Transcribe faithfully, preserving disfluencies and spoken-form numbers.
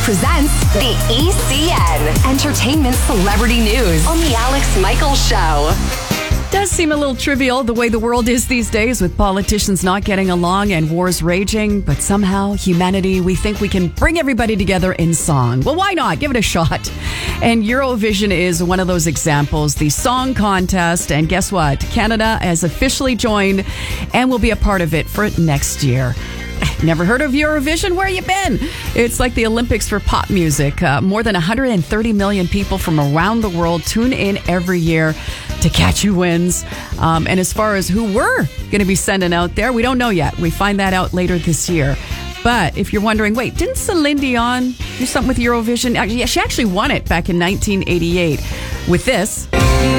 Presents the E C N, Entertainment Celebrity News on the Alex Michaels Show. Does seem a little trivial the way the world is these days, with politicians not getting along and wars raging, but somehow humanity, we think we can bring everybody together in song. Well, why not? Give it a shot. And Eurovision is one of those examples, the song contest. And guess what? Canada has officially joined and will be a part of it for next year. Never heard of Eurovision? Where you been? It's like the Olympics for pop music. Uh, more than one hundred thirty million people from around the world tune in every year to catch who wins. Um, and as far as who we're going to be sending out there, we don't know yet. We find that out later this year. But if you're wondering, wait, didn't Celine Dion do something with Eurovision? Yeah, she actually won it back in nineteen eighty-eight with this.